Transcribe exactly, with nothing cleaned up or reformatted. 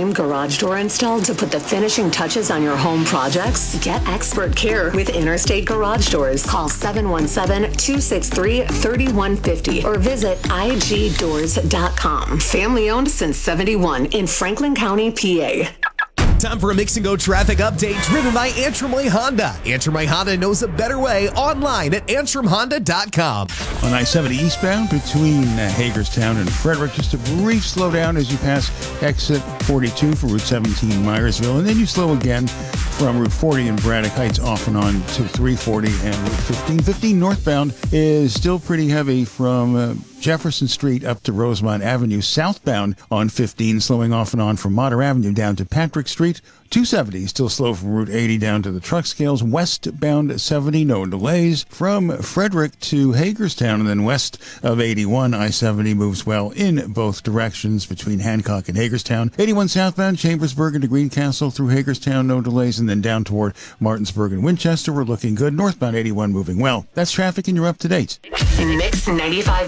dream garage door installed to put the finishing touches on your home projects? Get expert care with Interstate Garage Doors. Call seven one seven, two six three, three one five zero or visit I G doors dot com. Family owned since seventy-one in Franklin County, P A. Time for a Mix and Go traffic update driven by Antrim Way Honda. Antrim Way Honda knows a better way online at antrim honda dot com. On I seventy eastbound between uh, Hagerstown and Frederick, just a brief slowdown as you pass exit forty-two for Route seventeen Myersville, and then you slow again from Route forty in Braddock Heights off and on to three forty and Route fifteen. fifteen northbound is still pretty heavy from uh, Jefferson Street up to Rosemont Avenue. Southbound on fifteen, slowing off and on from Motter Avenue down to Patrick Street. two seventy still slow from Route eighty down to the truck scales. Westbound seventy, no delays from Frederick to Hagerstown, and then west of eighty-one, I seventy moves well in both directions between Hancock and Hagerstown. eighty-one southbound, Chambersburg into Greencastle through Hagerstown, no delays, and then down toward Martinsburg and Winchester, we're looking good. Northbound eighty-one moving well. That's traffic, and you're up to date. Mix ninety-five.